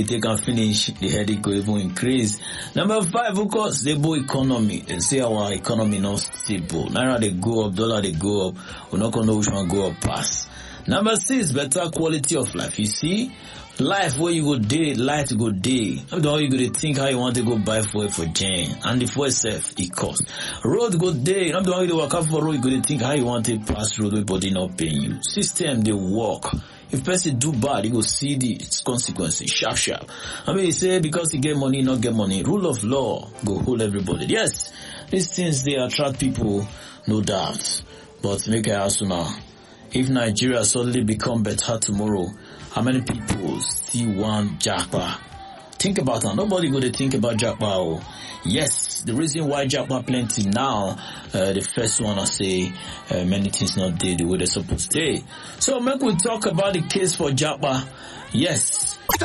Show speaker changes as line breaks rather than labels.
you take and finish, the headache will even increase. Number 5, of course, stable economy. They say our economy not stable. Naira they go up, dollar they go up. We're not gonna know which one go up past. Number 6, better quality of life. You see, life where you go day, light go day. I'm the one you go to think how you want to go buy for Jane. And the for itself, it costs. Road go day. I'm the one you walk out for road, you go to think how you want to pass road with body not paying you. System, they work. If person do bad, you go see the consequences, sharp. I mean, you say because you get money, not get money. Rule of law, go hold everybody. Yes, these things, they attract people, no doubt. But make I ask you now, if Nigeria suddenly become better tomorrow, how many people still want Japa? Think about that. Nobody go to think about Japa. Oh. Yes, the reason why Japa plenty now, the first one I say, many things not there the way they're supposed to. So make we talk about the case for Japa. Yes.